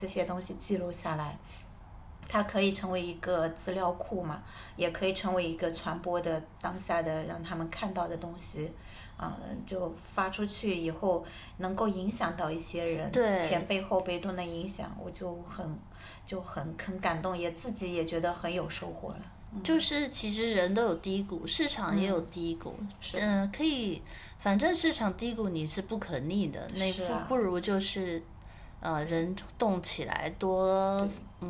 这些东西记录下来。它可以成为一个资料库嘛，也可以成为一个传播的当下的让他们看到的东西，就发出去以后能够影响到一些人，前辈后辈都能影响，我就很感动，也自己也觉得很有收获了。 就是其实人都有低谷，市场也有低谷，可以，反正市场低谷你是不可逆的，那不如就是人动起来多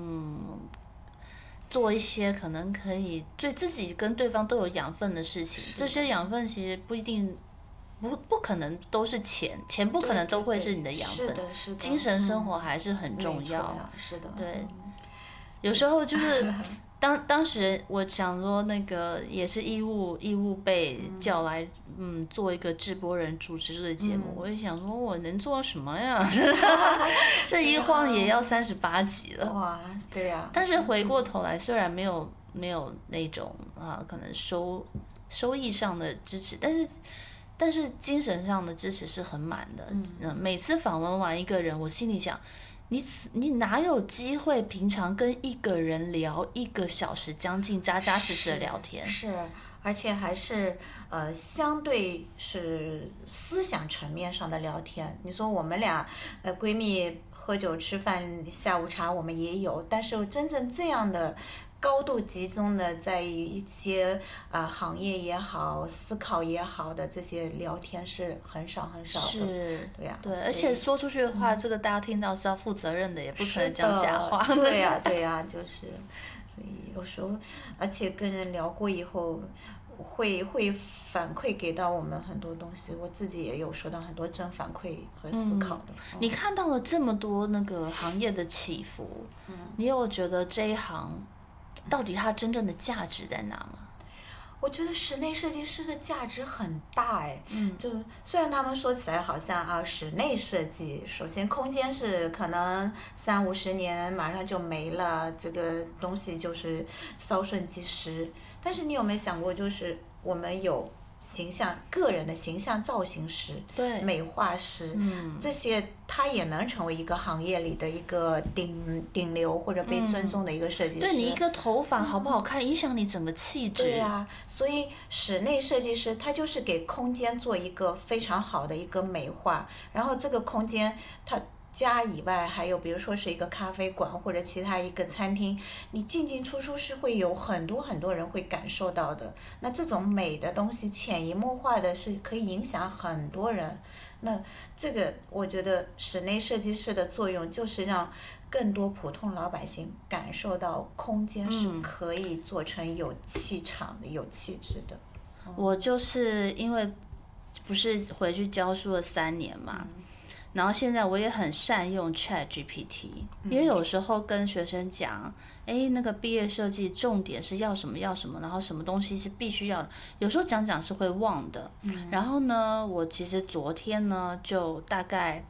做一些可能可以对自己跟对方都有养分的事情。这些养分其实不一定不可能都是钱不可能都会是你的养分，精神生活还是很重要。 是的， 对，有时候就是当时我想说那个也是义务被叫来做一个直播人主持这个节目，我就想说我能做什么呀？这一晃也要38集了。 哇，对呀。 但是回过头来，虽然没有那种可能收益上的支持，但是精神上的支持是很满的。每次访问完一个人，我心里想，你哪有机会平常跟一个人聊1个小时，将近扎扎实实的聊天？ 是，而且还是相对是思想层面上的聊天。你说我们俩闺蜜喝酒吃饭下午茶我们也有，但是真正这样的高度集中的在一些行业也好思考也好的这些聊天是很少的。 是， 对呀。 对，而且说出去的话，这个大家听到是要负责任的，也不可能讲假话。 对呀，就是，所以有时候而且跟人聊过以后会反馈给到我们很多东西，我自己也有收到很多正反馈和思考的。 你看到了这么多那个行业的起伏，你有觉得这一行到底它真正的价值在哪吗？ 我觉得室内设计师的价值很大就虽然他们说起来好像室内设计，首先空间是可能30-50年马上就没了，这个东西就是稍瞬即逝。但是你有没有想过，就是我们有个人的形象造型师， 对， 美化师，这些他也能成为一个行业里的一个顶流或者被尊重的一个设计师。 对，你一个头发好不好看，影响你整个气质。 对啊，所以室内设计师他就是给空间做一个非常好的一个美化，然后这个空间它家以外还有比如说是一个咖啡馆或者其他一个餐厅，你进出是会有很多人会感受到的。那这种美的东西潜移默化的是可以影响很多人。那这个我觉得室内设计师的作用就是让更多普通老百姓感受到空间是可以做成有气场的、有气质的。 我就是因为不是回去教书了3年嘛，然后现在我也很善用 ChatGPT，因为有时候跟学生讲，那个毕业设计重点是要什么，然后什么东西是必须要的，有时候讲是会忘的。然后呢，我其实昨天呢就大概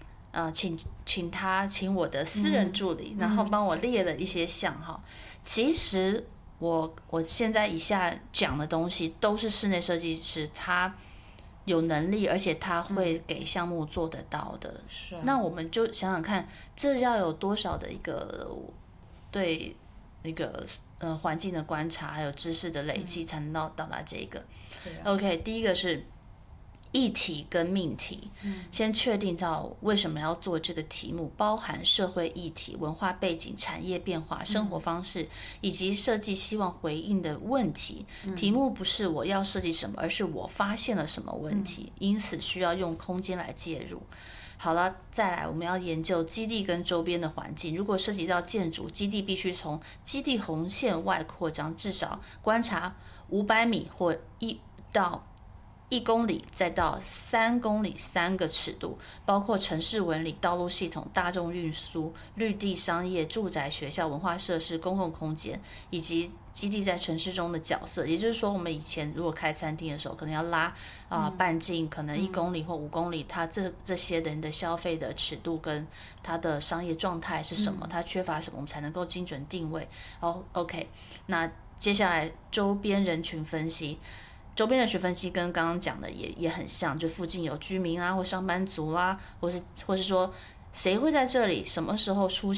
请我的私人助理，然后帮我列了一些项哈。其实我现在以下讲的东西都是室内设计师他有能力，而且他会给项目做得到的。那我们就想想看，这要有多少的一个对那个环境的观察，还有知识的累积，才能到达这个。OK， 第一个是议题跟命题，先确定到为什么要做这个题目，包含社会议题、文化背景、产业变化、生活方式，以及设计希望回应的问题。题目不是我要设计什么，而是我发现了什么问题，因此需要用空间来介入。好了，再来我们要研究基地跟周边的环境。如果涉及到建筑，基地必须从基地红线外扩张，至少观察500米或1公里，再到3公里3个尺度，包括城市纹理、道路系统、大众运输、绿地、商业、住宅、学校、文化设施、公共空间，以及基地在城市中的角色。也就是说，我们以前如果开餐厅的时候，可能要拉半径，可能1公里或5公里，它这些人的消费的尺度跟它的商业状态是什么，它缺乏什么，我们才能够精准定位。OK， 那接下来周边人群分析。周边人群分析跟刚刚讲的也很像，就附近有居民啊，或上班族啦，或是说谁会在这里，什么时候出